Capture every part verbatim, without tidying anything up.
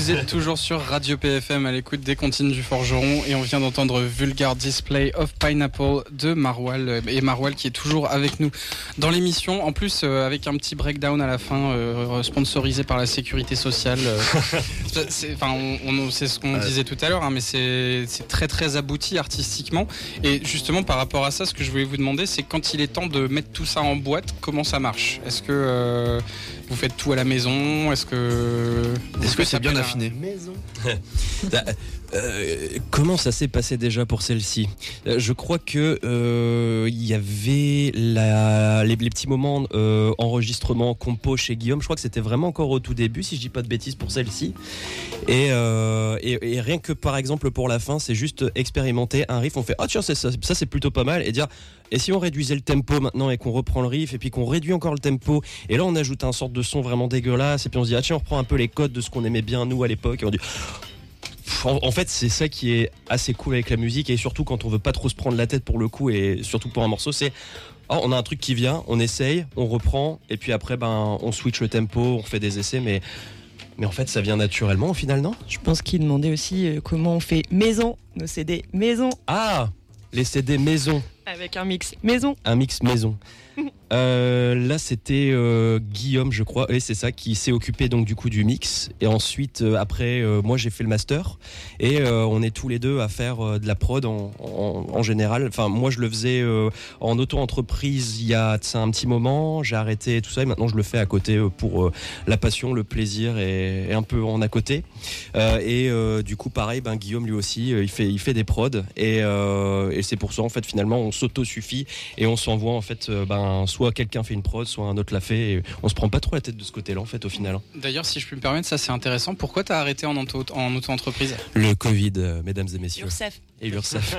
Vous êtes toujours sur Radio P F M à l'écoute des Comptines du Forgeron et on vient d'entendre Vulgar Display of Pineapple de Marwal et Marwal qui est toujours avec nous dans l'émission. En plus euh, avec un petit breakdown à la fin euh, sponsorisé par la Sécurité sociale. Euh, c'est, enfin, on, on, c'est ce qu'on ouais. disait tout à l'heure, hein, mais c'est, c'est très très abouti artistiquement. Et justement par rapport à ça, ce que je voulais vous demander, c'est quand il est temps de mettre tout ça en boîte, comment ça marche ? Est-ce que euh, vous faites tout à la maison ? Est-ce que Est-ce que c'est bien affiné ? Maison. euh, comment ça s'est passé déjà pour celle-ci ? euh, Je crois que il euh, y avait la, les, les petits moments euh, enregistrement compo chez Guillaume. Je crois que c'était vraiment encore au tout début, si je dis pas de bêtises pour celle-ci. Et, euh, et, et rien que par exemple pour la fin, c'est juste expérimenter un riff. On fait ah tiens c'est ça, ça c'est plutôt pas mal et dire et si on réduisait le tempo maintenant et qu'on reprend le riff et puis qu'on réduit encore le tempo et là on ajoute un sorte de son vraiment dégueulasse et puis on se dit ah tiens on reprend un peu les codes de ce qu'on aimait bien nous à l'époque et on dit en, en fait c'est ça qui est assez cool avec la musique et surtout quand on veut pas trop se prendre la tête pour le coup et surtout pour un morceau c'est oh, on a un truc qui vient, on essaye, on reprend et puis après ben on switch le tempo, on fait des essais mais Mais en fait, ça vient naturellement au final, non ? Je pense qu'il demandait aussi euh, comment on fait maison, nos C D maison. Ah, les C D maison. Avec un mix maison. Un mix maison. euh, là, c'était euh, Guillaume, je crois, et c'est ça, qui s'est occupé donc du coup du mix. Et ensuite, euh, après, euh, moi, j'ai fait le master. Et euh, on est tous les deux à faire euh, de la prod en, en, en général. Enfin, moi, je le faisais euh, en auto-entreprise il y a ça, un petit moment. J'ai arrêté tout ça et maintenant, je le fais à côté euh, pour euh, la passion, le plaisir et, et un peu en à côté. Euh, et euh, du coup, pareil, ben Guillaume lui aussi, euh, il fait, il fait des prods. Et, euh, et c'est pour ça, en fait, finalement, on s'auto-suffit et on s'envoie en fait euh, ben, soit quelqu'un fait une prod soit un autre l'a fait et on se prend pas trop la tête de ce côté là en fait au final. D'ailleurs si je peux me permettre, ça c'est intéressant, pourquoi t'as arrêté en, auto, en auto-entreprise ? Le Covid, euh, mesdames et messieurs. L'Ursaf. Et l'Ursaf.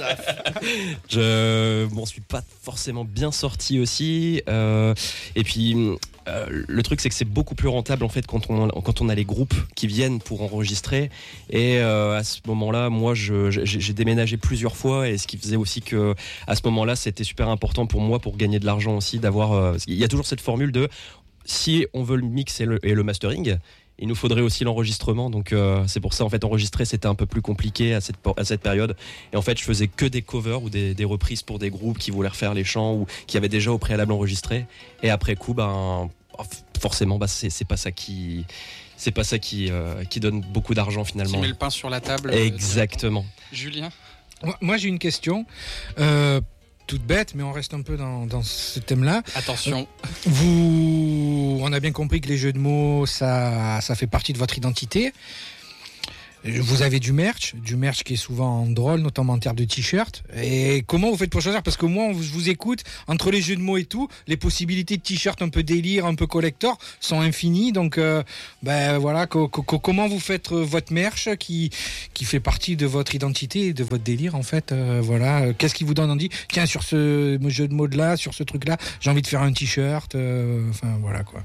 Je m'en suis pas forcément bien sorti aussi euh, et puis euh, le truc c'est que c'est beaucoup plus rentable en fait quand on, quand on a les groupes qui viennent pour enregistrer et euh, à ce moment là moi je, j'ai, j'ai déménagé plusieurs fois et ce qui faisait aussi que à ce moment là c'était super important pour moi pour gagner de l'argent aussi d'avoir euh, il y a toujours cette formule de si on veut le mix et le, et le mastering il nous faudrait aussi l'enregistrement donc euh, c'est pour ça en fait enregistrer c'était un peu plus compliqué à cette, à cette période et en fait je faisais que des covers ou des, des reprises pour des groupes qui voulaient refaire les chants ou qui avaient déjà au préalable enregistré et après coup ben forcément bah, c'est, c'est pas ça qui c'est pas ça qui, euh, qui donne beaucoup d'argent finalement. Qui met le pain sur la table. Exactement. Euh, Julien ? Moi j'ai une question euh, toute bête, mais on reste un peu dans, dans ce thème-là. Attention. Vous, on a bien compris que les jeux de mots, ça, ça fait partie de votre identité. Vous avez du merch, du merch qui est souvent drôle, notamment en termes de t-shirts. Et comment vous faites pour choisir ? Parce que moi, je vous écoute, entre les jeux de mots et tout, les possibilités de t-shirts un peu délire, un peu collector sont infinies. Donc, euh, ben voilà, co- co- comment vous faites votre merch qui qui fait partie de votre identité et de votre délire en fait. Euh, voilà, qu'est-ce qui vous donne envie ? Tiens, sur ce jeu de mots de là, sur ce truc là, j'ai envie de faire un t-shirt. Euh, enfin voilà quoi.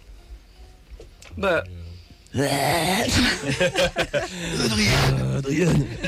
Bah. Adrien.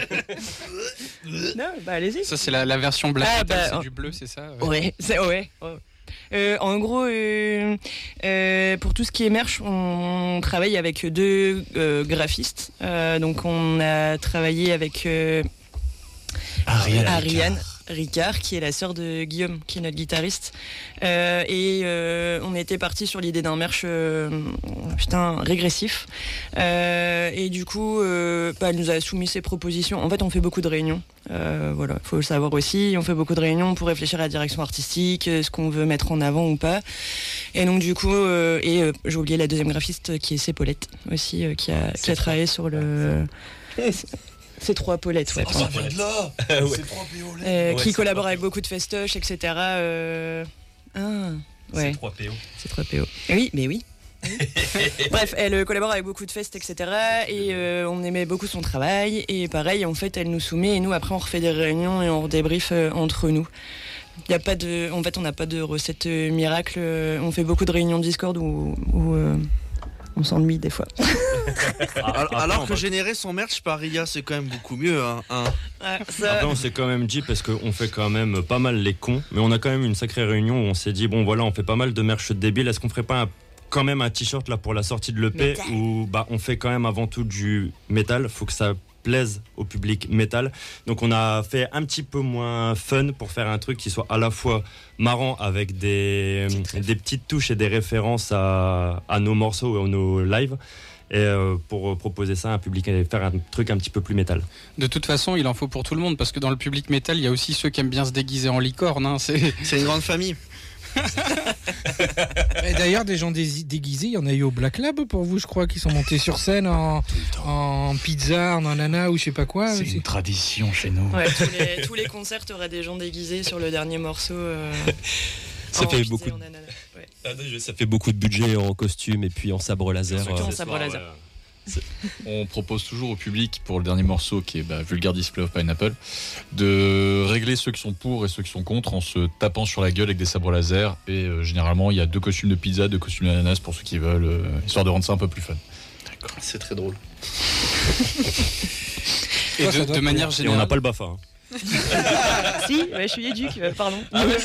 Non, bah allez-y. Ça c'est la, la version black, ah, metal, bah, c'est oh. du bleu, c'est ça ? Ouais, ouais c'est ouais. ouais. Euh, en gros, euh, euh, pour tout ce qui est merch, on travaille avec deux euh, graphistes. Euh, donc on a travaillé avec euh, Ariane. Ariane Ricard, qui est la sœur de Guillaume, qui est notre guitariste. Euh, et euh, on était parti sur l'idée d'un merch euh, putain, régressif. Euh, et du coup, euh, bah, elle nous a soumis ses propositions. En fait, on fait beaucoup de réunions. Euh, voilà, faut le savoir aussi. On fait beaucoup de réunions pour réfléchir à la direction artistique, ce qu'on veut mettre en avant ou pas. Et donc, du coup, euh, et euh, j'ai oublié la deuxième graphiste qui est Cépolette aussi, euh, qui a, qui a travaillé sur le. C'est trois Paulettes, ouais. Oh, ça vient de là. ouais. C'est trois P O. Euh, ouais, qui collabore avec beaucoup de festoches, et cetera. Euh... Ah, ouais. C'est trois P O. C'est trois P O. Oui, mais oui. Bref, elle collabore avec beaucoup de festes, et cetera. Et euh, on aimait beaucoup son travail. Et pareil, en fait, elle nous soumet et nous, après, on refait des réunions et on débrief euh, entre nous. Il y a pas de, en fait, on n'a pas de recette euh, miracle. On fait beaucoup de réunions Discord où, où euh, on s'ennuie des fois. alors, alors que générer son merch par I A, c'est quand même beaucoup mieux. Hein, hein. Ouais, ça... Après, on s'est quand même dit, parce qu'on fait quand même pas mal les cons, mais on a quand même une sacrée réunion où on s'est dit, bon voilà, on fait pas mal de merch débile, est-ce qu'on ferait pas un quand même un t-shirt là pour la sortie de l'E P Metal. où bah, on fait quand même avant tout du métal. Faut que ça plaise au public métal. Donc on a fait un petit peu moins fun pour faire un truc qui soit à la fois marrant avec des, des petites touches et des références à, à nos morceaux et à nos lives. Et euh, pour proposer ça à un public et faire un truc un petit peu plus métal. De toute façon, il en faut pour tout le monde parce que dans le public métal, il y a aussi ceux qui aiment bien se déguiser en licorne. Hein. C'est... C'est une grande famille. Et d'ailleurs, des gens dé- déguisés, il y en a eu au Black Lab pour vous, je crois, qui sont montés sur scène en, en pizza, en ananas ou je sais pas quoi. C'est C'est- une tradition chez nous. Ouais, tous, les, tous les concerts, t'auras des gens déguisés sur le dernier morceau. Euh, Ça en fait pizza beaucoup et de- en ananas. Ouais. Ah, Ça fait beaucoup de budget en costume et puis en sabre laser. Surtout en euh, sabre laser. On propose toujours au public, pour le dernier morceau qui est bah, Vulgar Display of Pineapple, de régler ceux qui sont pour et ceux qui sont contre en se tapant sur la gueule avec des sabres laser. Et euh, généralement, il y a deux costumes de pizza, deux costumes d'ananas pour ceux qui veulent, euh, histoire de rendre ça un peu plus fun. C'est très drôle. Et Ça, ça de, doit de manière Et on générale. n'a pas le BAFA. Hein. Si, ouais, je suis éduque, euh, pardon.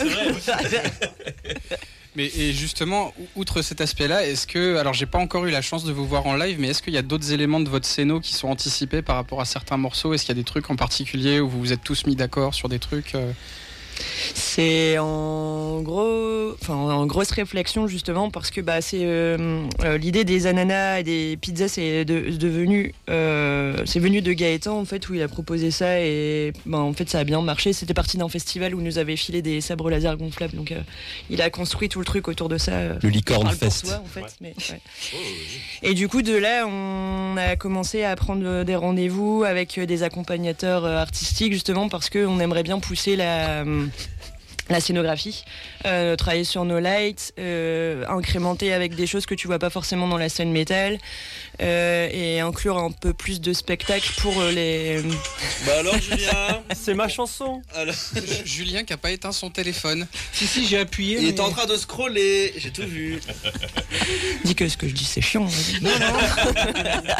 Mais et justement, ou- outre cet aspect-là, est-ce que, alors j'ai pas encore eu la chance de vous voir en live, mais est-ce qu'il y a d'autres éléments de votre scéno qui sont anticipés par rapport à certains morceaux? Est-ce qu'il y a des trucs en particulier où vous vous êtes tous mis d'accord sur des trucs euh C'est en gros, enfin en grosse réflexion justement parce que bah c'est euh, euh, l'idée des ananas et des pizzas, c'est de- devenu, euh, c'est venu de Gaëtan en fait où il a proposé ça et bah, en fait ça a bien marché. C'était parti d'un festival où il nous avait filé des sabres laser gonflables, donc euh, il a construit tout le truc autour de ça. euh, Le Licorne il parle pour Fest. soi, en fait, mais, ouais. Et du coup de là on a commencé à prendre des rendez-vous avec des accompagnateurs euh, artistiques justement parce que on aimerait bien pousser la euh, la scénographie, euh, travailler sur nos lights, euh, incrémenter avec des choses que tu vois pas forcément dans la scène métal euh, et inclure un peu plus de spectacles pour euh, les... Bah alors, Julien. C'est ma chanson. Alors, Julien qui a pas éteint son téléphone. Si, si, j'ai appuyé. il mais- était en train de scroller. J'ai tout vu. Dis que ce que je dis c'est chiant. vas-y. Non, non.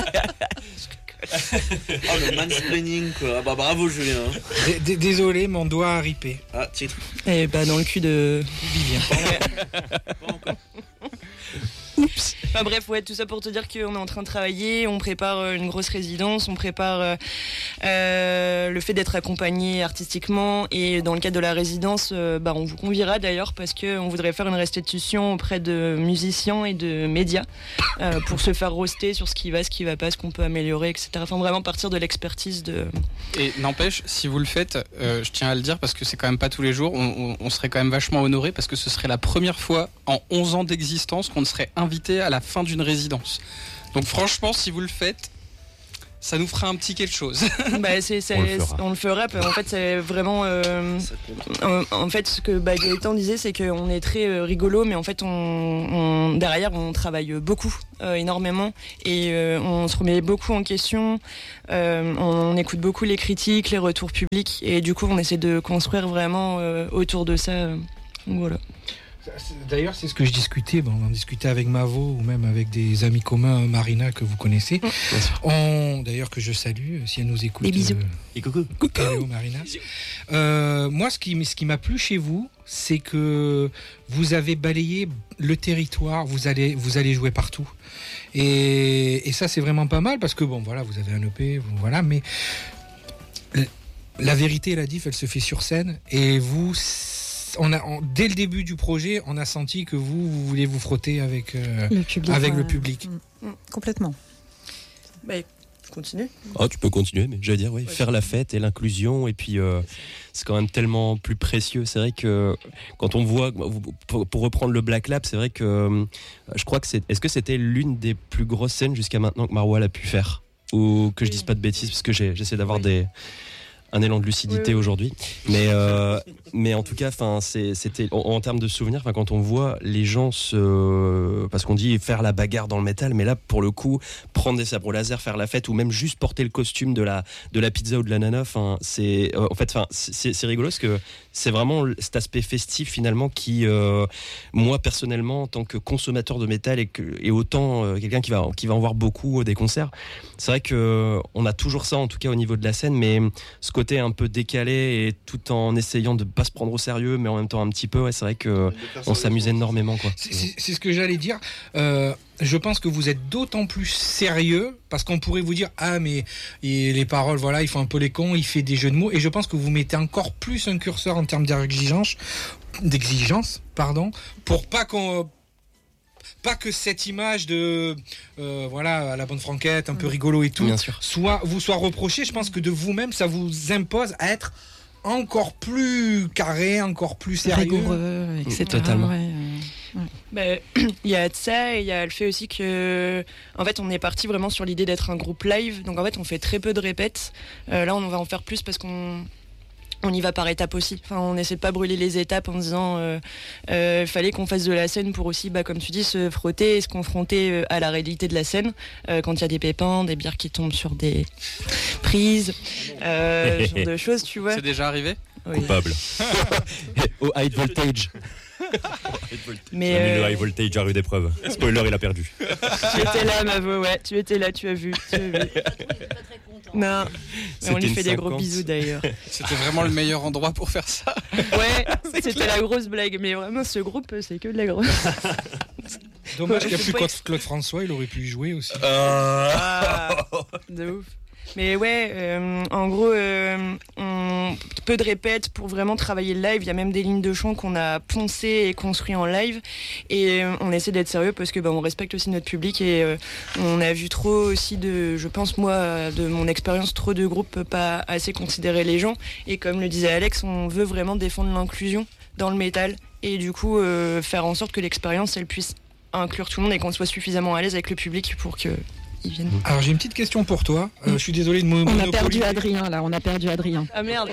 Oh, le mansplaining, quoi. Ah bah bravo, Julien. D- d- Désolé, mon doigt a ripé. Ah, titre. Et bah dans le cul de... Vivien. Pas encore. Oups. Enfin bref, ouais, tout ça pour te dire qu'on est en train de travailler, on prépare euh, une grosse résidence, on prépare euh, euh, le fait d'être accompagné artistiquement et dans le cadre de la résidence, euh, bah, on vous conviera d'ailleurs parce qu'on voudrait faire une restitution auprès de musiciens et de médias euh, pour se faire roaster sur ce qui va, ce qui va pas, ce qu'on peut améliorer, et cetera. Enfin vraiment partir de l'expertise de... Et n'empêche, si vous le faites, euh, je tiens à le dire parce que c'est quand même pas tous les jours, on, on- on serait quand même vachement honoré parce que ce serait la première fois en onze ans d'existence qu'on serait invité à la fin d'une résidence. Donc franchement, si vous le faites, ça nous fera un petit quelque chose. Bah, c'est, c'est- On le fera. on le fera. En fait, c'est vraiment. euh, Ça compte. en, en fait, ce que bah, Gaëtan disait, c'est qu'on est très euh, rigolo, mais en fait, on, on- derrière, on travaille beaucoup, euh, énormément, et euh, on se remet beaucoup en question. euh, on, on écoute beaucoup les critiques, les retours publics, et du coup, on essaie de construire vraiment euh, autour de ça. euh, donc voilà. D'ailleurs, c'est ce que je discutais. Bon, on en discutait avec Mavo ou même avec des amis communs, Marina, que vous connaissez. On, d'ailleurs, que je salue, si elle nous écoute. Des bisous. euh, Et coucou. Hello, Marina. Euh, moi, ce qui, ce qui m'a plu chez vous, c'est que vous avez balayé le territoire, vous allez, vous allez jouer partout. Et, et ça, c'est vraiment pas mal parce que, bon, voilà, vous avez un E P, vous- voilà, mais l- la vérité, la diff, elle se fait sur scène. Et vous, on a, on- dès le début du projet, on a senti que vous, vous voulez vous frotter avec, euh, Le public, avec ouais. le public. Mm, mm, complètement. Bah, je continue. Oh, tu peux continuer, mais j'allais dire, oui, faire la fête et l'inclusion, et puis euh, c'est quand même tellement plus précieux. C'est vrai que quand on voit, pour, pour reprendre le Black Lab, c'est vrai que euh, je crois que c'est. Est-ce que c'était l'une des plus grosses scènes jusqu'à maintenant que Maroual a pu faire, ou que je Oui. dise pas de bêtises, parce que j'ai- j'essaie d'avoir Oui. des un élan de lucidité Oui, oui. aujourd'hui, mais euh, mais en tout cas, enfin, c'est- c'était en, en termes de souvenirs, enfin, quand on voit les gens se, parce qu'on dit faire la bagarre dans le métal, mais là pour le coup, prendre des sabres laser, faire la fête, ou même juste porter le costume de la de la pizza ou de l'ananas, enfin, c'est euh, en fait, enfin, c'est c'est rigolo parce que c'est vraiment cet aspect festif finalement qui, euh, moi personnellement, en tant que consommateur de métal et que et autant euh, quelqu'un qui va qui va en voir beaucoup euh, des concerts, c'est vrai que euh, on a toujours ça en tout cas au niveau de la scène, mais ce côté côté un peu décalé et tout en essayant de pas se prendre au sérieux, mais en même temps un petit peu. Ouais, c'est vrai que on s'amuse énormément, quoi. C'est, c'est, c'est ce que j'allais dire. Euh, je pense que vous êtes d'autant plus sérieux parce qu'on pourrait vous dire ah mais et les paroles voilà, il faut un peu les cons, il fait des jeux de mots, et je pense que vous mettez encore plus un curseur en termes d'exigence, d'exigence, pardon, pour pas qu'on pas que cette image de euh, voilà, à la bonne franquette, un peu rigolo et tout, bien sûr, soit vous soit reproché. Je pense que de vous-même ça vous impose à être encore plus carré, encore plus sérieux, rigoureux, et cetera. Totalement. Ouais, euh, ouais. Bah, il y a de ça, et il y a le fait aussi que, en fait, on est parti vraiment sur l'idée d'être un groupe live. Donc en fait, on fait très peu de répètes. Euh, là, on va en faire plus parce qu'on on y va par étapes aussi. Enfin, on essaie de pas brûler les étapes en disant euh, euh, fallait qu'on fasse de la scène pour aussi, bah, comme tu dis, se frotter et se confronter à la réalité de la scène. Euh, quand il y a des pépins, des bières qui tombent sur des prises, euh, ce genre de choses, tu vois. C'est déjà arrivé ? Oui. Coupable. Au high voltage. Mais On a mis euh, le high voltage à rude épreuve. Spoiler, il a perdu. tu étais là, Mavo, ouais, tu étais là, tu as vu. Tu as vu. Non, mais on lui fait des gros bisous d'ailleurs. C'était vraiment le meilleur endroit pour faire ça. Ouais, c'était clair. La grosse blague, mais vraiment ce groupe, c'est que de la grosse. Dommage qu'il n'y a plus Ouais. Claude, Claude François, il aurait pu y jouer aussi. Ah, de ouf. Mais ouais, euh, en gros, euh, on, peu de répètes pour vraiment travailler le live. Il y a même des lignes de chant qu'on a poncées et construites en live. Et euh, on essaie d'être sérieux parce que bah, on respecte aussi notre public. Et euh, on a vu trop aussi de, je pense moi, de mon expérience, trop de groupes pas assez considérer les gens. Et comme le disait Alex, on veut vraiment défendre l'inclusion dans le métal. Et du coup, euh, faire en sorte que l'expérience, elle puisse inclure tout le monde et qu'on soit suffisamment à l'aise avec le public pour que ils viennent. Alors j'ai une petite question pour toi. Euh, je suis désolé de me On a monopoliser. perdu Adrien là, on a perdu Adrien. Ah merde.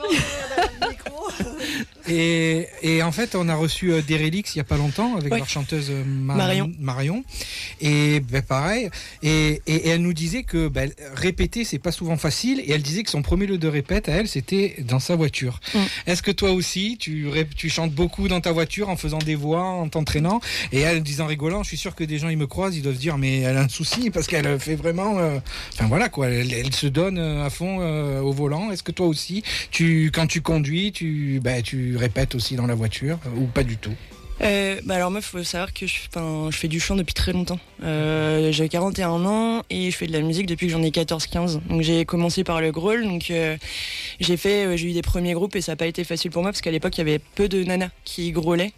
Et, et en fait, on a reçu euh, Derelix il y a pas longtemps avec Ouais. leur chanteuse euh, Ma- Marion. Marion. Et ben, pareil. Et, et, et elle nous disait que ben, répéter, c'est pas souvent facile. Et elle disait que son premier lieu de répète à elle, c'était dans sa voiture. Mm. Est-ce que toi aussi, tu, ré- tu chantes beaucoup dans ta voiture en faisant des voix, en t'entraînant? Et elle disant rigolant, je suis sûr que des gens ils me croisent, ils doivent se dire mais elle a un souci parce qu'elle fait vraiment. euh, Enfin voilà quoi, elle, elle se donne euh, à fond euh, au volant. Est-ce que toi aussi, tu, quand tu conduis, tu, ben, tu répètes aussi dans la voiture euh, ou pas du tout? Euh, bah alors moi, faut savoir que je, je fais du chant depuis très longtemps. Euh, j'ai quarante et un ans et je fais de la musique depuis que j'en ai quatorze quinze. Donc j'ai commencé par le growl. Donc euh, j'ai fait, euh, j'ai eu des premiers groupes et ça n'a pas été facile pour moi parce qu'à l'époque il y avait peu de nanas qui growlaient.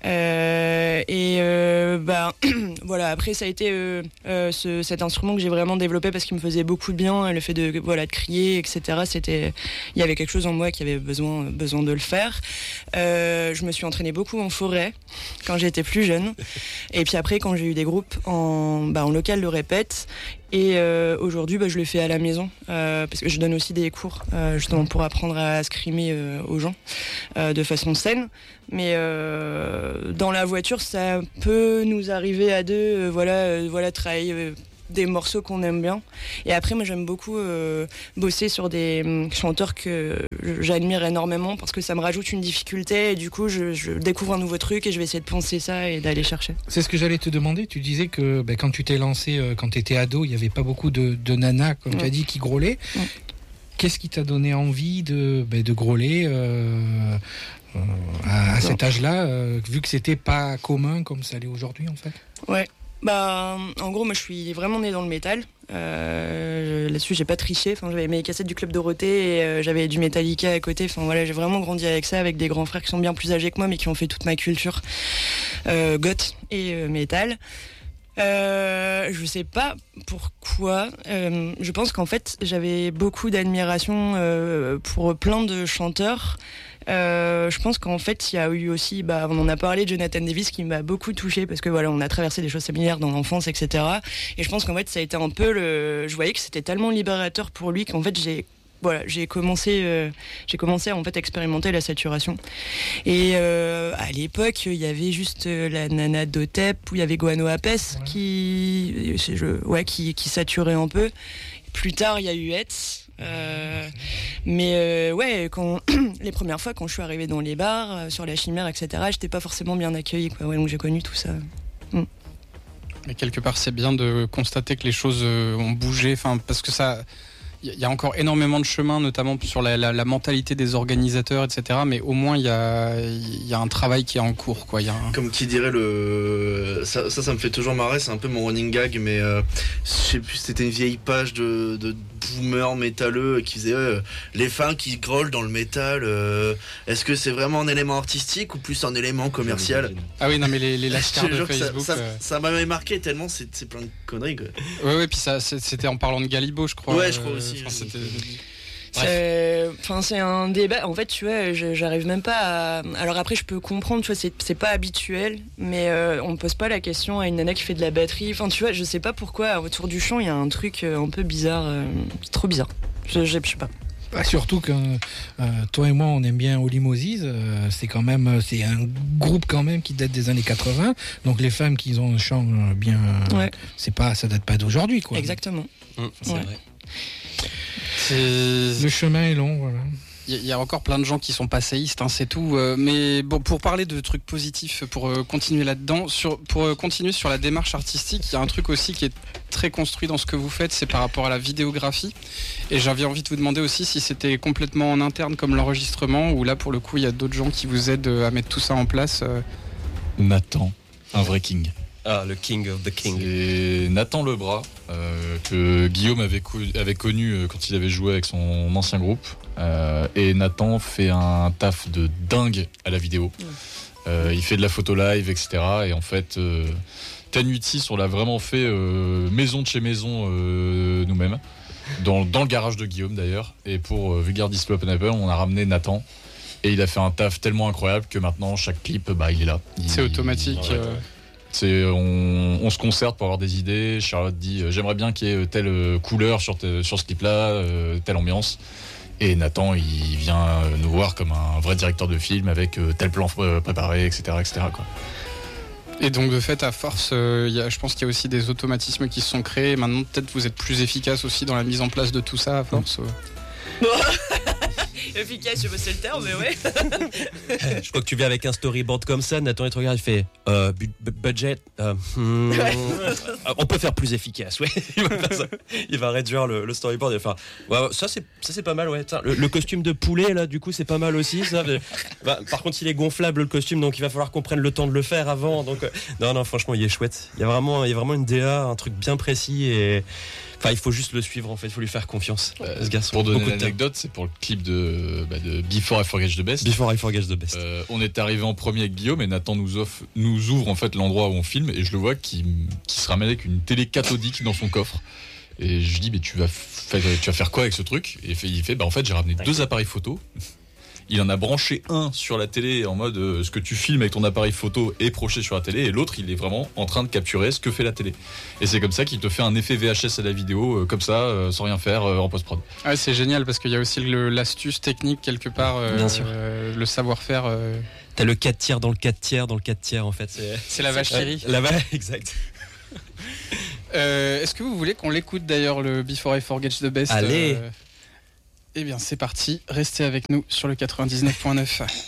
Euh, et euh, bah voilà. Après ça a été euh, euh, ce, cet instrument que j'ai vraiment développé parce qu'il me faisait beaucoup de bien. Le fait de voilà de crier, et cetera. C'était, il y avait quelque chose en moi qui avait besoin besoin de le faire. Euh, je me suis entraînée beaucoup en forêt quand j'étais plus jeune. Et puis après, quand j'ai eu des groupes en, bah, en local de répète. Et euh, aujourd'hui, bah, je le fais à la maison euh, parce que je donne aussi des cours euh, justement pour apprendre à scrimer euh, aux gens euh, de façon saine. Mais euh, dans la voiture, ça peut nous arriver à deux, euh, voilà, euh, voilà, travailler euh, des morceaux qu'on aime bien. Et après, moi, j'aime beaucoup euh, bosser sur des hum, chanteurs que j'admire énormément parce que ça me rajoute une difficulté et du coup, je, je découvre un nouveau truc et je vais essayer de poncer ça et d'aller chercher. C'est ce que j'allais te demander. Tu disais que ben, quand tu t'es lancé, euh, quand tu étais ado, il n'y avait pas beaucoup de, de nanas, comme Ouais. tu as dit, qui grôlaient. Ouais. Qu'est-ce qui t'a donné envie de, ben, de grôler euh, euh, à, à cet âge-là, euh, vu que c'était pas commun comme ça l'est aujourd'hui en fait? Ouais. Bah, en gros, moi, je suis vraiment née dans le métal. Euh, là-dessus, j'ai pas triché. Enfin, j'avais mes cassettes du Club Dorothée et euh, j'avais du Metallica à côté. Enfin, voilà, j'ai vraiment grandi avec ça, avec des grands frères qui sont bien plus âgés que moi, mais qui ont fait toute ma culture euh, goth et euh, métal. Euh, je sais pas pourquoi. Euh, je pense qu'en fait, j'avais beaucoup d'admiration euh, pour plein de chanteurs. Euh, je pense qu'en fait, il y a eu aussi, bah, on en a parlé, Jonathan Davis, qui m'a beaucoup touchée parce que voilà, on a traversé des choses similaires dans l'enfance, et cetera. Et je pense qu'en fait, ça a été un peu le, je voyais que c'était tellement libérateur pour lui qu'en fait, j'ai Voilà, j'ai commencé, euh, j'ai commencé à en fait expérimenter la saturation. Et euh, à l'époque, il y avait juste euh, la nana d'Otep où il y avait Guano Apes ouais. qui, je, ouais, qui, qui saturait un peu. Plus tard, il y a eu Hetz. Euh, mais euh, ouais, quand les premières fois quand je suis arrivée dans les bars, euh, sur la Chimère, et cetera, j'étais pas forcément bien accueillie, quoi. Ouais, donc j'ai connu tout ça. Mm. Mais quelque part, c'est bien de constater que les choses euh, ont bougé, enfin parce que ça. il y a encore énormément de chemin, notamment sur la, la, la mentalité des organisateurs, et cetera. Mais au moins, il y a, il y a un travail qui est en cours, quoi. Il y a un... Comme qui dirait le. Ça, ça, ça me fait toujours marrer, c'est un peu mon running gag, mais euh, je sais plus, c'était une vieille page de, de boomers métalleux qui disait euh, les fans qui grôlent dans le métal, euh, est-ce que c'est vraiment un élément artistique ou plus un élément commercial? Ah oui, non, mais les, les lascars de Facebook. Ça, ça, euh... ça m'avait marqué tellement c'est, c'est plein de conneries, quoi. Ouais, ouais, puis ça, c'était en parlant de Galibo, je crois. Ouais, je crois euh, aussi. Enfin, c'était... C'est, enfin, c'est un débat. En fait, tu vois, je, j'arrive même pas à. Alors après, je peux comprendre, tu vois, c'est, c'est pas habituel, mais euh, on me pose pas la question à une nana qui fait de la batterie. Enfin, tu vois, je sais pas pourquoi autour du chant, il y a un truc un peu bizarre. Euh, c'est trop bizarre. Je, je, je sais pas. Bah, surtout que euh, toi et moi, on aime bien Holy Moses. Euh, c'est quand même, c'est un groupe quand même qui date des années quatre-vingts. Donc les femmes qui ont un chant bien, Ouais. c'est pas, ça date pas d'aujourd'hui, quoi. Exactement. Mmh, c'est Ouais. vrai. C'est... Le chemin est long, voilà. Il y a encore plein de gens qui sont passéistes, hein, c'est tout. Euh, mais bon, pour parler de trucs positifs, pour euh, continuer là-dedans, sur, pour euh, continuer sur la démarche artistique, il y a un truc aussi qui est très construit dans ce que vous faites, c'est par rapport à la vidéographie. Et j'avais envie de vous demander aussi si c'était complètement en interne comme l'enregistrement, ou là pour le coup il y a d'autres gens qui vous aident à mettre tout ça en place. Euh... Nathan, un vrai king. Ah, le king of the king. C'est Nathan Lebras, euh, que Guillaume avait, co- avait connu euh, quand il avait joué avec son ancien groupe. Euh, et Nathan fait un taf de dingue à la vidéo. Euh, il fait de la photo live, et cetera. Et en fait, euh, Tanuiti, on l'a vraiment fait euh, maison de chez maison euh, nous-mêmes. Dans, dans le garage de Guillaume d'ailleurs. Et pour euh, Vulgar Display of Pineapple, on a ramené Nathan. Et il a fait un taf tellement incroyable que maintenant, chaque clip, bah, il est là. Il, C'est automatique. il, euh... C'est, on, on se concerte pour avoir des idées. Charlotte dit euh, j'aimerais bien qu'il y ait telle euh, couleur sur, te, sur ce clip-là, euh, telle ambiance. Et Nathan, il vient euh, nous voir comme un vrai directeur de film avec euh, tel plan euh, préparé, et cetera, et cetera quoi. Et donc de fait, à force, euh, y a, je pense qu'il y a aussi des automatismes qui se sont créés. Maintenant, peut-être vous êtes plus efficace aussi dans la mise en place de tout ça à force. Euh. Efficace, je sais le terme, mais ouais. Je crois que tu viens avec un storyboard comme ça, Nathan il te regarde, il fait euh, bu- bu- budget. Euh, hmm, on peut faire plus efficace, ouais. Il va, faire ça. Il va réduire le, le storyboard. Il va faire, ouais, ça c'est ça c'est pas mal, ouais. Tiens, le, le costume de poulet là, du coup c'est pas mal aussi. Ça. Bah, par contre, il est gonflable le costume, donc il va falloir qu'on prenne le temps de le faire avant. Donc euh, non, non, franchement, il est chouette. Il y a vraiment, il y a vraiment une D A, un truc bien précis et. Enfin, il faut juste le suivre en fait, il faut lui faire confiance. Euh, ce garçon. Pour donner Beaucoup de l'anecdote, c'est pour le clip de, bah, de Before I Forget the Best. Before I Forget the Best. Euh, on est arrivé en premier avec Guillaume et Nathan nous, offre, nous ouvre en fait l'endroit où on filme et je le vois qui, qui se ramène avec une télé cathodique dans son coffre. Et je dis mais tu vas, faire, tu vas faire quoi avec ce truc? Et il fait, il fait bah en fait j'ai ramené deux appareils photo. Il en a branché un sur la télé en mode euh, ce que tu filmes avec ton appareil photo est projeté sur la télé et l'autre il est vraiment en train de capturer ce que fait la télé. Et c'est comme ça qu'il te fait un effet V H S à la vidéo euh, comme ça euh, sans rien faire euh, en post-prod. Ah, c'est génial parce qu'il y a aussi le, l'astuce technique quelque part, euh, Bien sûr. euh, le savoir-faire. Euh... T'as le quatre tiers dans le quatre tiers dans le quatre tiers en fait. C'est, c'est la vache qui rit. La vache, exact. Euh, est-ce que vous voulez qu'on l'écoute d'ailleurs le Before I Forget the Best? Allez. euh... Eh bien c'est parti, restez avec nous sur le quatre-vingt-dix-neuf point neuf.